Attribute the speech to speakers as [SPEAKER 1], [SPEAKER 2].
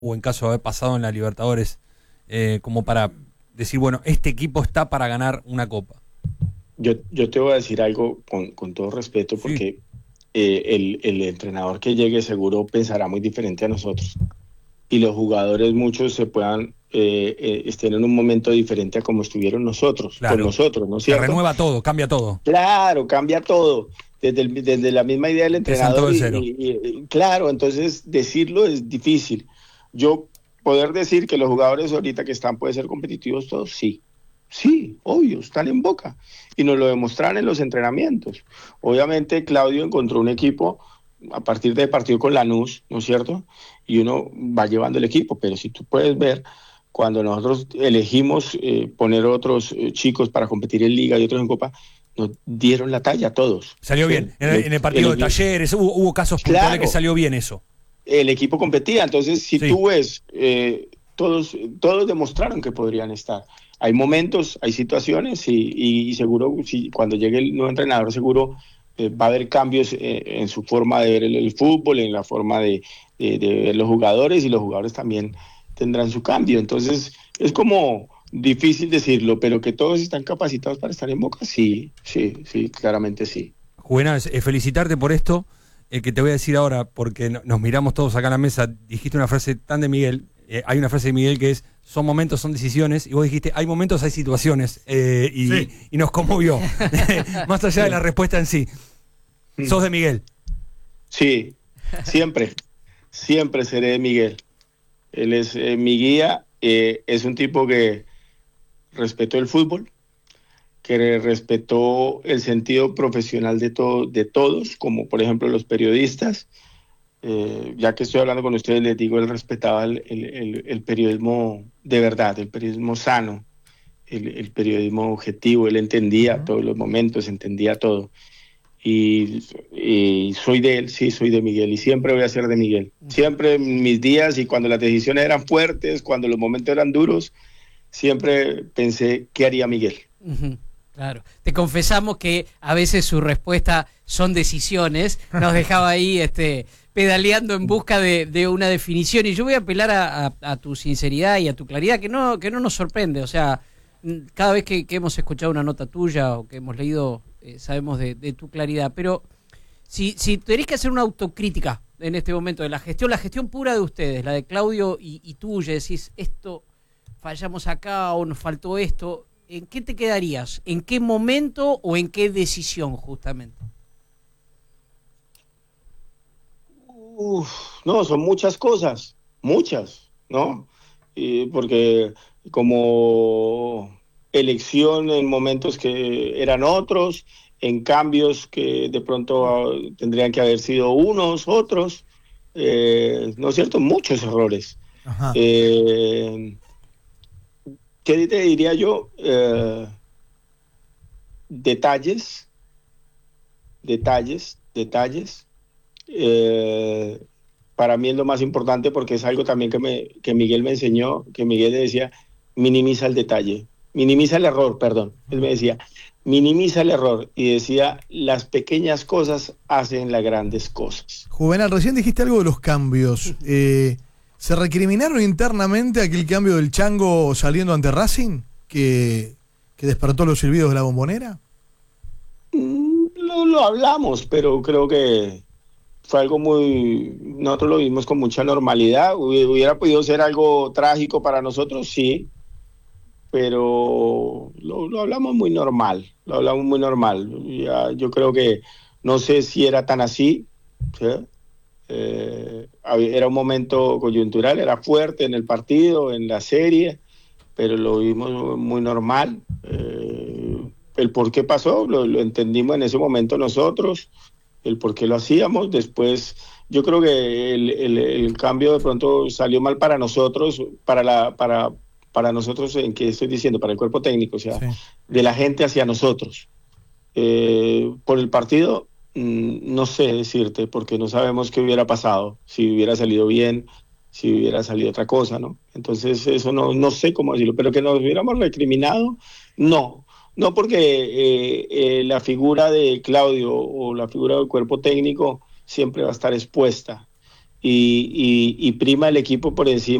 [SPEAKER 1] o en caso de haber pasado en la Libertadores, como para decir, bueno, este equipo está para ganar una copa?
[SPEAKER 2] Yo te voy a decir algo con todo respeto,
[SPEAKER 1] Sí.
[SPEAKER 2] porque el entrenador que llegue seguro pensará muy diferente a nosotros. Y los jugadores, muchos se puedan estén en un momento diferente a como estuvieron nosotros, con
[SPEAKER 1] Claro.
[SPEAKER 2] nosotros, ¿no es
[SPEAKER 1] Se
[SPEAKER 2] cierto?
[SPEAKER 1] renueva todo, cambia todo.
[SPEAKER 2] Claro, cambia todo. Desde la misma idea del
[SPEAKER 1] Empiezan todo
[SPEAKER 2] entrenador
[SPEAKER 1] de cero.
[SPEAKER 2] claro, entonces decirlo es difícil. Yo poder decir que los jugadores ahorita que están pueden ser competitivos todos, sí. Sí, obvio, están en Boca. Y nos lo demostraron en los entrenamientos. Obviamente Claudio encontró un equipo a partir del partido con Lanús, ¿no es cierto? Y uno va llevando el equipo, pero si tú puedes ver, cuando nosotros elegimos poner otros chicos para competir en Liga y otros en Copa, nos dieron la talla a todos.
[SPEAKER 1] Salió
[SPEAKER 2] ¿Sí?
[SPEAKER 1] bien. En el partido de Talleres hubo casos puntuales que
[SPEAKER 2] Claro,
[SPEAKER 1] salió bien eso.
[SPEAKER 2] el equipo competía. Entonces, si
[SPEAKER 1] Sí.
[SPEAKER 2] tú ves, todos demostraron que podrían estar. Hay momentos, hay situaciones y seguro, cuando llegue el nuevo entrenador, seguro va a haber cambios en su forma de ver el fútbol, en la forma de ver los jugadores, y los jugadores también tendrán su cambio. Entonces, es como difícil decirlo, pero que todos están capacitados para estar en Boca, sí, sí, sí, claramente sí.
[SPEAKER 1] Juvenal, felicitarte por esto, que te voy a decir ahora, porque nos miramos todos acá en la mesa. Dijiste una frase tan de Miguel, hay una frase de Miguel que es: son momentos, son decisiones, y vos dijiste: hay momentos, hay situaciones,
[SPEAKER 3] Sí.
[SPEAKER 1] y nos conmovió, más allá de la respuesta en sí. Sos de Miguel.
[SPEAKER 2] Sí, siempre, siempre seré de Miguel. Él es mi guía, es un tipo que respetó el fútbol, que respetó el sentido profesional de todos, como por ejemplo los periodistas. Ya que estoy hablando con ustedes, les digo, él respetaba el periodismo de verdad, el periodismo sano, el periodismo objetivo. Él entendía todos los momentos, entendía todo. Y soy de él, sí, soy de Miguel, y siempre voy a ser de Miguel. Siempre en mis días, y cuando las decisiones eran fuertes, cuando los momentos eran duros, siempre pensé: ¿qué haría Miguel?
[SPEAKER 4] Claro, te confesamos que a veces su respuesta son decisiones, nos dejaba ahí pedaleando en busca de una definición, y yo voy a apelar a tu sinceridad y a tu claridad, que no nos sorprende. O sea, cada vez que hemos escuchado una nota tuya o que hemos leído, sabemos de tu claridad, pero si tenés que hacer una autocrítica en este momento de la gestión pura de ustedes, la de Claudio y tuya, decís: esto fallamos acá o nos faltó esto, ¿en qué te quedarías? ¿En qué momento o en qué decisión, justamente?
[SPEAKER 2] No, son muchas cosas, muchas, ¿no? Porque como elección en momentos que eran otros, en cambios que de pronto tendrían que haber sido unos, otros, ¿no es cierto? Muchos errores.
[SPEAKER 3] Ajá.
[SPEAKER 2] ¿Qué te diría yo? Detalles, detalles. Eh, para mí es lo más importante, porque es algo también que Miguel me enseñó, que Miguel le decía: minimiza el detalle, minimiza el error, perdón. Él me decía: minimiza el error, y decía: las pequeñas cosas hacen las grandes cosas.
[SPEAKER 3] Juvenal, recién dijiste algo de los cambios. ¿Se recriminaron internamente aquel cambio del Chango saliendo ante Racing que despertó los silbidos de la Bombonera?
[SPEAKER 2] Lo hablamos, pero creo que fue algo nosotros lo vimos con mucha normalidad. Hubiera podido ser algo trágico para nosotros, sí, pero lo hablamos muy normal, yo creo que, no sé si era tan así, ¿sí? Era un momento coyuntural, era fuerte en el partido, en la serie, pero lo vimos muy normal. El por qué pasó, lo entendimos en ese momento nosotros, el por qué lo hacíamos. Después, yo creo que el cambio de pronto salió mal para nosotros, para nosotros, ¿en qué estoy diciendo? Para el cuerpo técnico, o sea,
[SPEAKER 3] Sí.
[SPEAKER 2] de la gente hacia nosotros. Por el partido, no sé decirte, porque no sabemos qué hubiera pasado, si hubiera salido bien, si hubiera salido otra cosa, ¿no? Entonces, eso no sé cómo decirlo, pero que nos hubiéramos recriminado, no. No, porque la figura de Claudio o la figura del cuerpo técnico siempre va a estar expuesta. y prima el equipo por encima